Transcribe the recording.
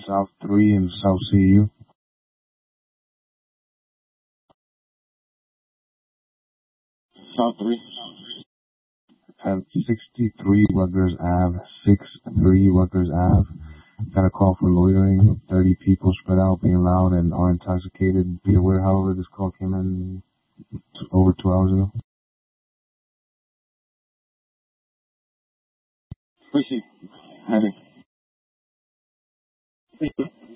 South 3 and South CU. South 3. At 63 Rutgers Ave, 63 Rutgers Ave. Got a call for loitering. 30 people spread out, being loud and are intoxicated. Be aware, however, this call came in over 2 hours ago. Appreciate it.